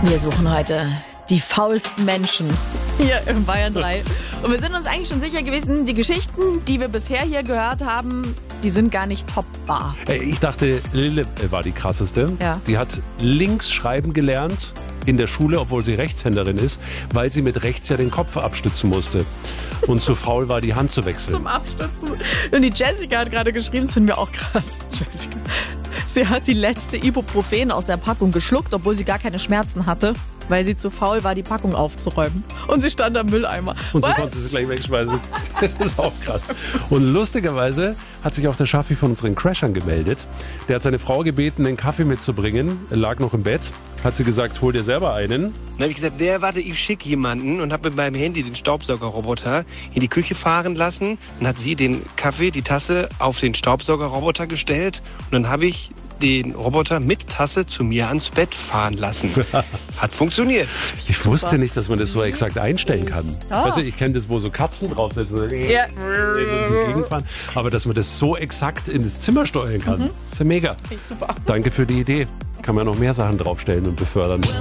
Wir suchen heute die faulsten Menschen hier im Bayern 3. Und wir sind uns eigentlich schon sicher gewesen, die Geschichten, die wir bisher hier gehört haben, die sind gar nicht toppbar. Ich dachte, Lille war die krasseste. Ja. Die hat links schreiben gelernt in der Schule, obwohl sie Rechtshänderin ist, weil sie mit rechts ja den Kopf abstützen musste. Und zu faul war, die Hand zu wechseln. Zum Abstützen. Und die Jessica hat gerade geschrieben, das finden wir auch krass. Jessica. Sie hat die letzte Ibuprofen aus der Packung geschluckt, obwohl sie gar keine Schmerzen hatte, weil sie zu faul war, die Packung aufzuräumen. Und sie stand am Mülleimer. Und so konnte sie es gleich wegschmeißen. Das ist auch krass. Und lustigerweise hat sich auch der Schaffi von unseren Crashern gemeldet. Der hat seine Frau gebeten, einen Kaffee mitzubringen. Er lag noch im Bett. Hat sie gesagt, hol dir selber einen. Dann habe ich gesagt, warte, ich schicke jemanden und habe mit meinem Handy den Staubsaugerroboter in die Küche fahren lassen. Dann hat sie den Kaffee, die Tasse auf den Staubsaugerroboter gestellt und dann habe ich den Roboter mit Tasse zu mir ans Bett fahren lassen. Hat funktioniert. Ich wusste nicht, dass man das so exakt einstellen kann. Ja. Weißt du, ich kenne das, wo so Katzen draufsetzen, Ja. so durch die Gegend fahren. Aber dass man das so exakt in das Zimmer steuern kann, ist ja mega. Super. Danke für die Idee. Kann man noch mehr Sachen draufstellen und befördern.